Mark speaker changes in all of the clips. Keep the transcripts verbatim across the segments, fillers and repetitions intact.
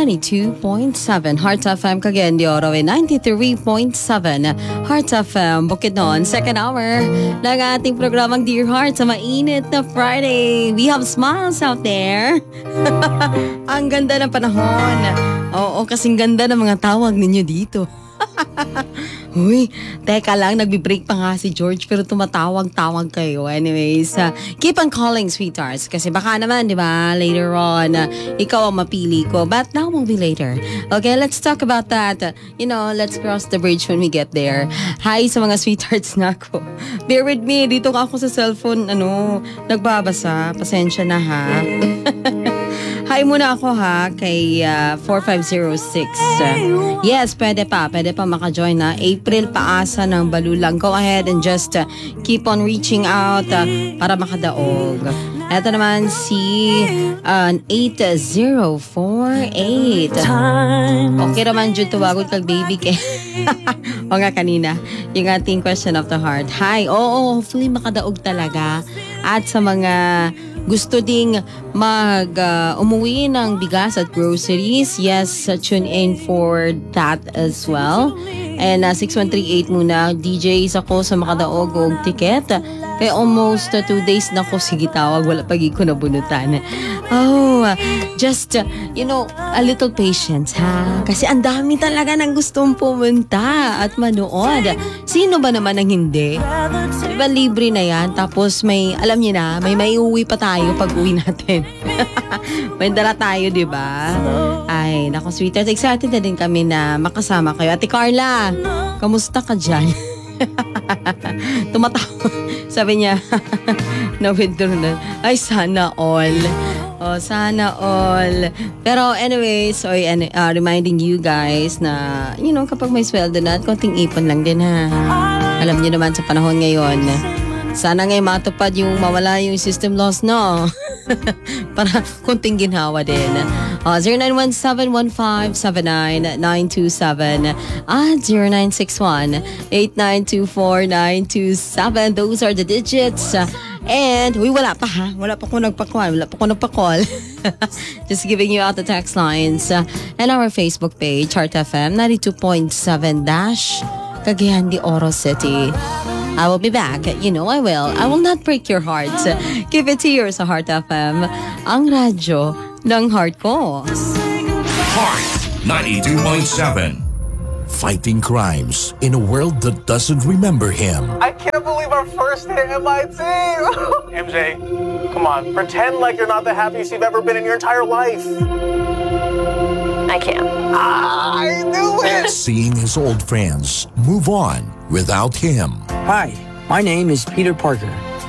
Speaker 1: ninety-two point seven Heart F M Cagayan de Oro and ninety-three point seven Heart F M Bukidnon. Second hour ng ating programang Dear Heart sa mainit na Friday. We have smiles out there. Ang ganda ng panahon. Oo, kasing ganda ng mga tawag ninyo dito. Uy, teka lang, nagbi-break pa nga si George pero tumatawag-tawag kayo. Anyways, uh, keep on calling, sweethearts. Kasi baka naman, di ba, later on, uh, ikaw ang mapili ko. But that will be later. Okay, let's talk about that. Uh, you know, let's cross the bridge when we get there. Hi sa mga sweethearts na ako. Bear with me, dito ka ako sa cellphone, ano, nagbabasa. Pasensya na ha. Hi muna ako ha kay uh, four five zero six. Uh, yes, pwede pa. Pwede pa maka-join na. April Paasa ng Balulang. Go ahead and just uh, keep on reaching out uh, para makadaog. Ito naman si uh, eight zero four eight. Okay naman dyan tuwagod kag baby kay. O nga kanina, yung ating question of the heart. Hi, oo, oh, hopefully makadaog talaga. At sa mga gusto ding mag uh, umuwi ng bigas at groceries, yes, uh, tune in for that as well. And uh, six one three eight muna, D Js ako sa makadaog og ticket. Kaya almost uh, two days na ko sige tawag, wala pagi ko nabunutan. Oh, uh, just, uh, you know, a little patience ha. Kasi ang dami talaga ng gustong pumunta at manood. Sino ba naman ang hindi? Diba libre na yan? Tapos may, alam niyo na, may maiuwi pa tayo pag uwi natin. May dala tayo, diba? Ay, naku sweetheart, excited na din kami na makasama kayo. Ate Carla, kamusta ka dyan? Tumatawa. Sabi niya, na-withdraw na. Ay, sana all. Oh, sana all. Pero anyway, so uh, reminding you guys na, you know, kapag may sweldo na, konting ipon lang din ha. Alam niyo naman sa panahon ngayon, sana ngayon matupad yung mawala yung system loss, no? Para konting ginhawa din. Uh, zero nine one seven one five seven nine nine two seven at zero nine six one eight nine two four nine two seven. Those are the digits. And, uy, wala pa ha. Wala pa ko nagpa-call. Wala pa ko nagpa-call. Just giving you out the text lines. Uh, and our Facebook page, Heart F M ninety-two point seven dash Cagayan de Oro City. I will be back. You know I will. I will not break your heart. Give it to yours sa Heart F M. Ang radyo ng heart ko.
Speaker 2: Heart ninety-two point seven. Fighting crimes in a world that doesn't remember him.
Speaker 3: I can't believe our first hit M I T. M J, come on. Pretend like you're not the happiest you've ever been in your entire life.
Speaker 4: I can't.
Speaker 3: Ah, I knew it.
Speaker 2: Seeing his old friends move on without him.
Speaker 5: Hi, my name is Peter Parker.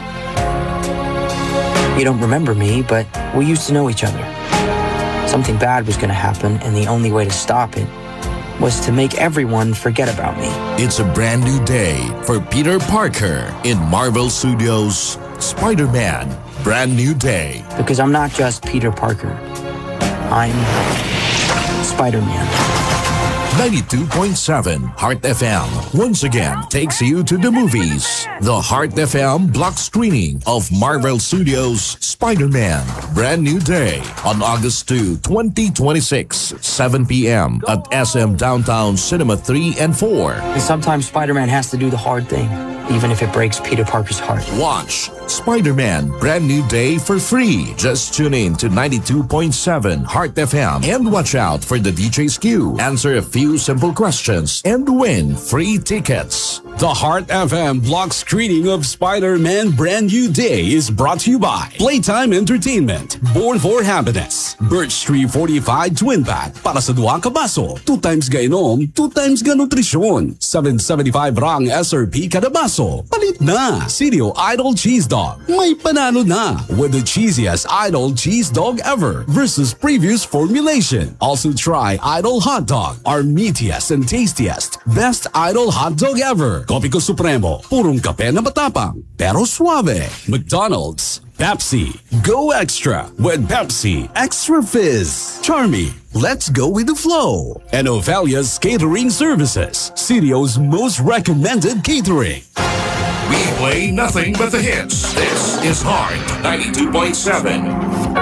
Speaker 5: You don't remember me, but we used to know each other. Something bad was going to happen, and the only way to stop it was to make everyone forget about me.
Speaker 2: It's a brand new day for Peter Parker in Marvel Studios' Spider-Man Brand New Day.
Speaker 5: Because I'm not just Peter Parker. I'm Spider-Man.
Speaker 2: ninety-two point seven Heart F M once again takes you to the movies. The Heart F M block screening of Marvel Studios' Spider-Man Brand New Day on August second, twenty twenty-six, seven p.m. at S M Downtown Cinema three and four.
Speaker 5: And sometimes Spider-Man has to do the hard thing, even if it breaks Peter Parker's heart.
Speaker 2: Watch Spider-Man Brand New Day for free. Just tune in to ninety-two point seven Heart F M and watch out for the D J's queue. Answer a few simple questions and win free tickets.
Speaker 6: The Heart F M block screening of Spider-Man Brand New Day is brought to you by Playtime Entertainment, Born for Happiness, Birch Tree forty-five Twin Pack, para sa duwang kabaso, two times gainom, two times ga nutrisyon, seven seventy-five rang S R P kada baso. Palit na, Sirio Idol Cheese Dog. May panalo na with the cheesiest Idol Cheese Dog ever versus previous formulation. Also try Idol Hot Dog, our meatiest and tastiest, best Idol Hot Dog ever. Kopiko Supremo, purong kape na matapang, pero suave. McDonald's, Pepsi, go extra with Pepsi Extra Fizz. Charmy, let's go with the flow. And Ophelia's Catering Services, Sirio's most recommended catering.
Speaker 2: We play nothing but the hits. This is Heart ninety-two point seven.